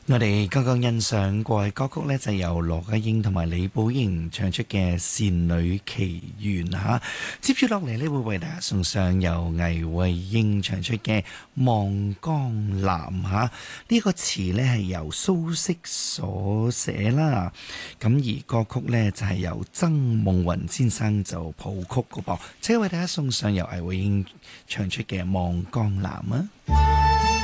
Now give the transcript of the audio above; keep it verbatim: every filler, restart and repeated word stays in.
我哋剛剛欣賞過嘅歌曲呢，就由羅家英同埋李寶瑩唱出嘅《倩女奇緣》吓。接住落嚟呢，會為大家送上由倪慧英唱出嘅《望江南》吓。呢個詞呢係由蘇軾所寫啦，咁而歌曲呢，就係由曾夢雲先生就譜曲嘅噃。即係為大家送上由倪慧英唱出嘅《望江南》啊。